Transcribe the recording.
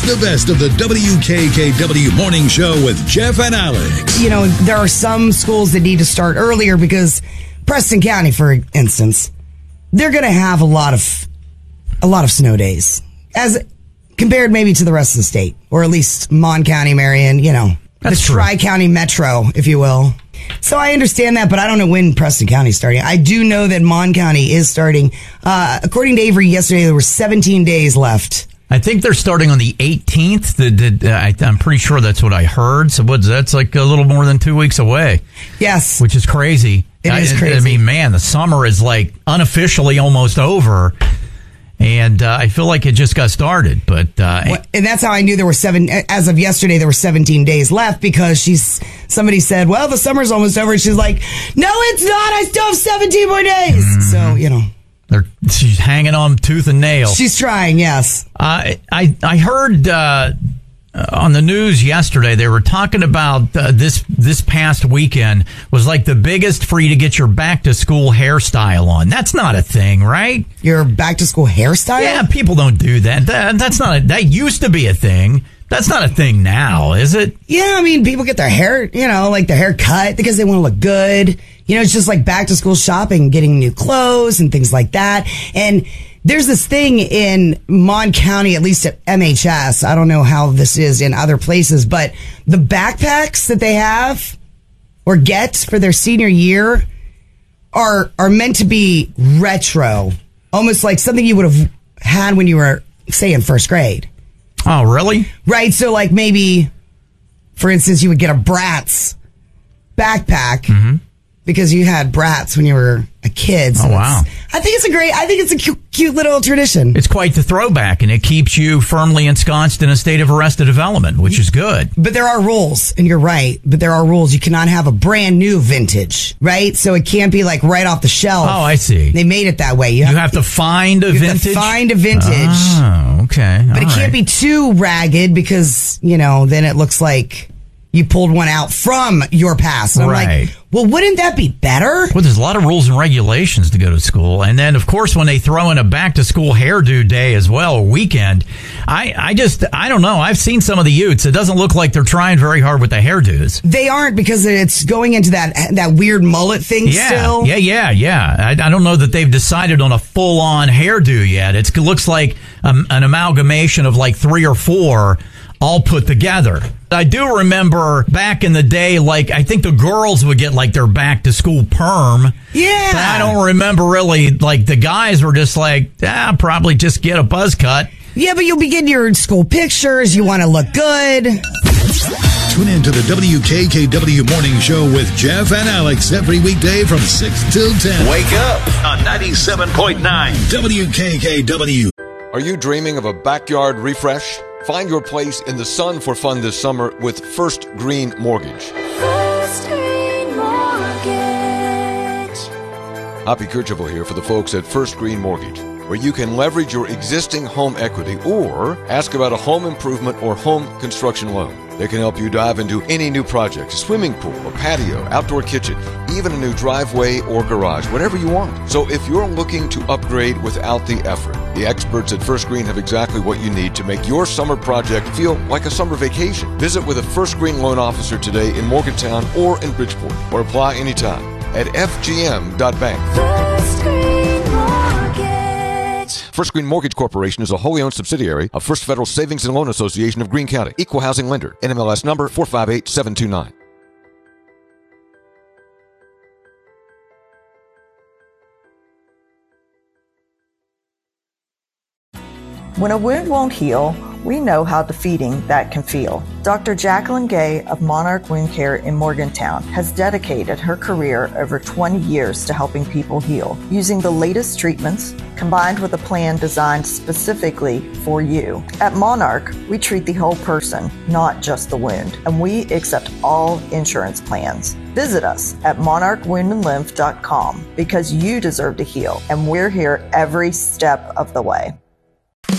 the best of the WKKW Morning Show with Jeff and Alex. You know, there are some schools that need to start earlier because Preston County, for instance, they're going to have a lot of snow days as compared maybe to the rest of the state, or at least Mon County, Marion, you know, That's the true. Tri-County Metro, if you will. So I understand that, but I don't know when Preston County is starting. I do know that Mon County is starting. According to Avery yesterday, there were 17 days left. I think they're starting on the 18th. I'm pretty sure that's what I heard. So that's like a little more than 2 weeks away. Yes. Which is crazy. It is crazy. I mean, man, the summer is like unofficially almost over. And I feel like it just got started. But and that's how I knew there were as of yesterday, there were 17 days left, because somebody said, well, the summer's almost over. And she's like, no, it's not. I still have 17 more days. Mm-hmm. So, you know. She's hanging on tooth and nail. She's trying, yes. I heard on the news yesterday they were talking about this past weekend was like the biggest for you to get your back to school hairstyle on. That's not a thing, right? Your back to school hairstyle? Yeah, people don't do that. That used to be a thing. That's not a thing now, is it? Yeah, I mean, people get their hair, you know, like their hair cut because they want to look good. You know, it's just like back to school shopping, getting new clothes and things like that. And there's this thing in Mon County, at least at MHS. I don't know how this is in other places, but the backpacks that they have or get for their senior year are meant to be retro, almost like something you would have had when you were, say, in first grade. Oh, really? Right. So like maybe, for instance, you would get a Bratz backpack because you had Bratz when you were a kid. So wow. I think it's a cute little tradition. It's quite the throwback, and it keeps you firmly ensconced in a state of arrested development, which is good. But there are rules, and you're right. But there are rules. You cannot have a brand new vintage, right? So it can't be like right off the shelf. Oh, I see. They made it that way. You have to find a vintage? Find a vintage. Oh, okay. But it can't be too ragged because, you know, then it looks like you pulled one out from your past. And I'm like, well, wouldn't that be better? Well, there's a lot of rules and regulations to go to school. And then, of course, when they throw in a back-to-school hairdo day as well, or weekend, I don't know. I've seen some of the youths. It doesn't look like they're trying very hard with the hairdos. They aren't, because it's going into that weird mullet thing still. Yeah. I don't know that they've decided on a full-on hairdo yet. It looks like an amalgamation of like 3 or 4 all put together. I do remember back in the day, like, I think the girls would get like their back to school perm. Yeah. But I don't remember really, like, the guys were just like, probably just get a buzz cut. Yeah, but you'll be getting your school pictures. You want to look good. Tune in to the WKKW Morning Show with Jeff and Alex every weekday from 6 till 10. Wake up on 97.9 WKKW. Are you dreaming of a backyard refresh? Find your place in the sun for fun this summer with First Green Mortgage. First Green Mortgage. Hoppy Kercheval here for the folks at First Green Mortgage, where you can leverage your existing home equity or ask about a home improvement or home construction loan. They can help you dive into any new project, a swimming pool, a patio, outdoor kitchen, even a new driveway or garage, whatever you want. So if you're looking to upgrade without the effort, the experts at First Green have exactly what you need to make your summer project feel like a summer vacation. Visit with a First Green loan officer today in Morgantown or in Bridgeport, or apply anytime at fgm.bank. First Green Mortgage. First Green Mortgage Corporation is a wholly owned subsidiary of First Federal Savings and Loan Association of Greene County. Equal housing lender. NMLS number 458729. When a wound won't heal, we know how defeating that can feel. Dr. Jacqueline Gay of Monarch Wound Care in Morgantown has dedicated her career over 20 years to helping people heal, using the latest treatments combined with a plan designed specifically for you. At Monarch, we treat the whole person, not just the wound, and we accept all insurance plans. Visit us at monarchwoundandlymph.com because you deserve to heal, and we're here every step of the way.